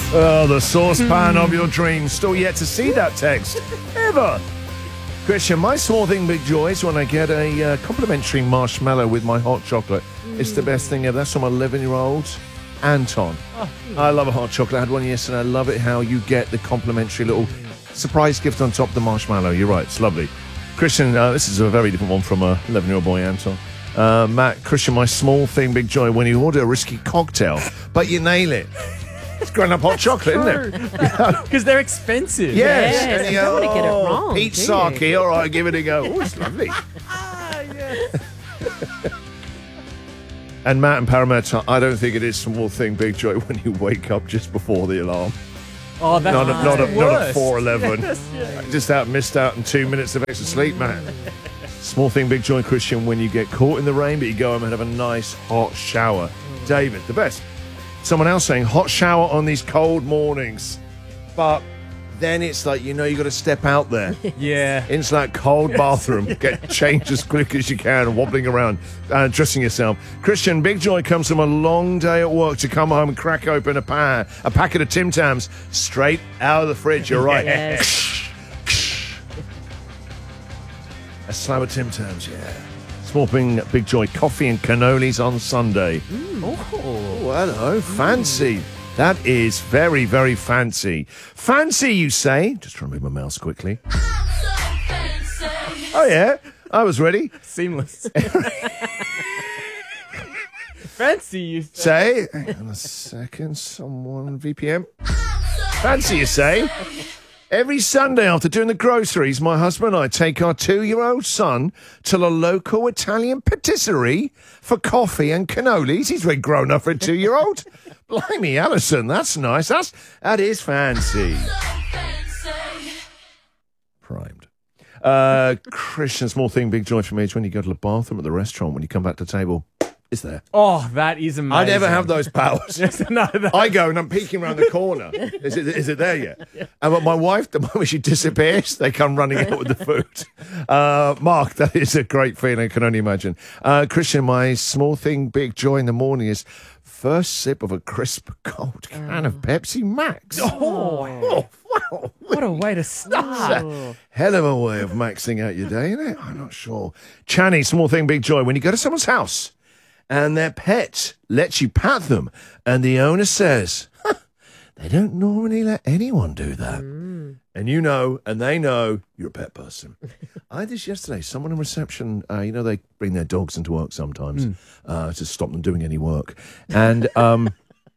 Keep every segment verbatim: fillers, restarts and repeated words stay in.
Oh, the saucepan of your dreams. Still yet to see that text. Ever. Christian, my small thing, big joy is when I get a uh, complimentary marshmallow with my hot chocolate. Mm. It's the best thing ever. That's from my eleven-year-old Anton. Oh, I love a hot chocolate. I had one yesterday. I love it how you get the complimentary little surprise gift on top of the marshmallow. You're right. It's lovely. Christian, uh, this is a very different one from a eleven-year-old boy, Anton. Uh, Matt, Christian, my small thing, big joy, when you order a risky cocktail, but you nail it. It's grown up hot chocolate, isn't it? Because they're expensive. Yes. yes. And you I don't go, want to get it oh, wrong. Peach sake, all right, give it a go. Oh, it's lovely. Ah, yeah. And Matt and Parramatta, I don't think it is small thing, big joy, when you wake up just before the alarm. Oh, that's Not, a, not, a, not at four eleven. Yes, yeah. Just out, missed out on two minutes of extra sleep, man. Small thing, big joy, Christian, when you get caught in the rain, but you go home and have a nice hot shower. Mm. David, the best. Someone else saying, hot shower on these cold mornings. But then it's like, you know, you got to step out there. Yeah. Into that cold bathroom. Get changed as quick as you can, wobbling around, uh, dressing yourself. Christian, big joy comes from a long day at work to come home and crack open a, pan, a packet of Tim Tams straight out of the fridge. You're right. Yes. A slab of Tim Tams, yeah. Small thing, big joy, coffee and cannolis on Sunday. Mm. Oh. Oh, hello, fancy. That is very, very fancy. Fancy, you say? Just remove my mouse quickly. Oh, yeah, I was ready. Seamless. Fancy, you say. Say, hang on a second, someone, V P M. Fancy, you say? Every Sunday after doing the groceries, my husband and I take our two-year-old son to the local Italian patisserie for coffee and cannolis. He's very grown up for a two-year-old. Blimey, Alison, that's nice. That's, that is fancy. Primed. Uh, Christian, small thing, big joy for me is when you go to the bathroom at the restaurant, when you come back to the table, it's there. Oh, that is amazing. I never have those powers. no, that... I go and I'm peeking around the corner. Is it is it there yet? Yeah. And but my wife, the moment she disappears, they come running out with the food. Uh, Mark, that is a great feeling. I can only imagine. Uh, Christian, my small thing, big joy in the morning is first sip of a crisp, cold can of Pepsi Max. Oh, oh wow. What a way to start. A hell of a way of maxing out your day, isn't it? I'm not sure. Channy, small thing, big joy. When you go to someone's house and their pet lets you pat them, and the owner says, huh, they don't normally let anyone do that. Mm. And you know, and they know, you're a pet person. I had this yesterday. Someone in reception, uh, you know, they bring their dogs into work sometimes mm. uh, to stop them doing any work. And um,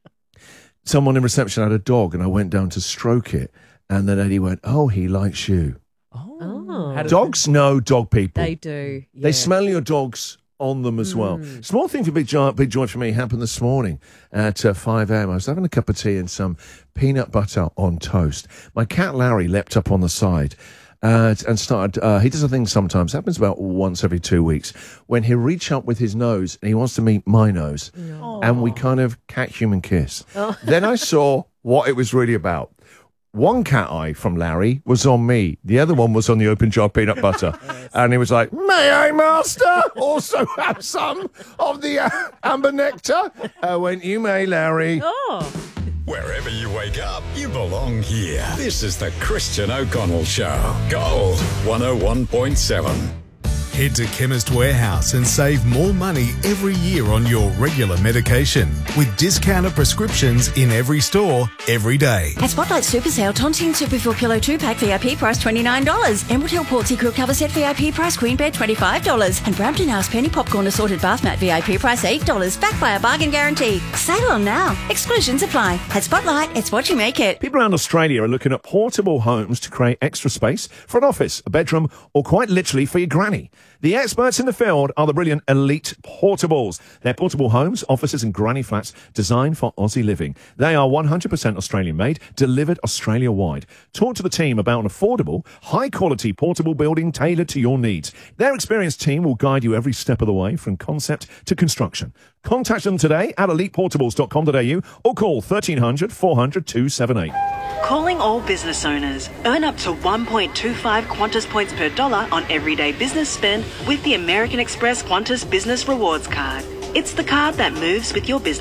someone in reception had a dog, and I went down to stroke it, and the lady went, oh, he likes you. Oh. Dogs know dog people. They do. Yeah. They smell your dogs on them as well. Mm. Small thing for big joy, big joy for me happened this morning at uh, five a.m. I was having a cup of tea and some peanut butter on toast. My cat Larry leapt up on the side uh, and started, uh, he does a thing sometimes, happens about once every two weeks, when he'll reach up with his nose and he wants to meet my nose. No. And we kind of cat-human kiss. Oh. Then I saw what it was really about. One cat eye from Larry was on me. The other one was on the open jar peanut butter. Yes. And he was like, may I, master, also have some of the uh, amber nectar? I went, you may, Larry. Oh. Wherever you wake up, you belong here. This is the Christian O'Connell Show. Gold one oh one point seven. Head to Chemist Warehouse and save more money every year on your regular medication with discounted prescriptions in every store, every day. At Spotlight Super Sale, Tontine Superfil Pillow two pack V I P price twenty-nine dollars. Emerald Hill Portsea Quilt Cover Set V I P price Queen Bed twenty-five dollars. And Brampton House Penny Popcorn Assorted Bath Mat V I P price eight dollars. Backed by a bargain guarantee. Sale on now. Exclusions apply. At Spotlight, it's what you make it. People around Australia are looking at portable homes to create extra space for an office, a bedroom, or quite literally for your granny. The experts in the field are the brilliant Elite Portables. They're portable homes, offices and granny flats designed for Aussie living. They are one hundred percent Australian made, delivered Australia-wide. Talk to the team about an affordable, high-quality portable building tailored to your needs. Their experienced team will guide you every step of the way from concept to construction. Contact them today at elite portables dot com dot a u or call thirteen hundred, four hundred, two seven eight. Calling all business owners. Earn up to one point two five Qantas points per dollar on everyday business spend with the American Express Qantas Business Rewards Card. It's the card that moves with your business.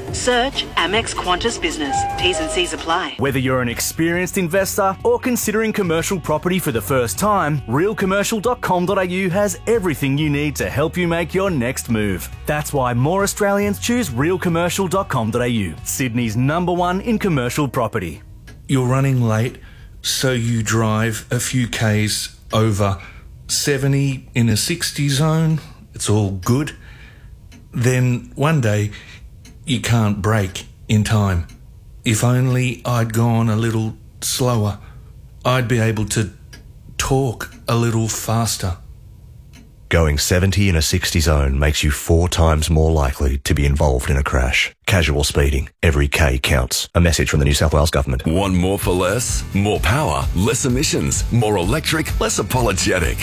Search Amex Qantas Business. T's and C's apply. Whether you're an experienced investor or considering commercial property for the first time, real commercial dot com dot a u has everything you need to help you make your next move. That's why more Australians choose real commercial dot com dot a u, Sydney's number one in commercial property. You're running late, so you drive a few Ks over seventy in a sixty zone. It's all good. Then one day, you can't brake in time. If only I'd gone a little slower, I'd be able to talk a little faster. Going seventy in a sixty zone makes you four times more likely to be involved in a crash. Casual speeding. Every K counts. A message from the New South Wales Government. Want more for less? More power, less emissions, more electric, less apologetic.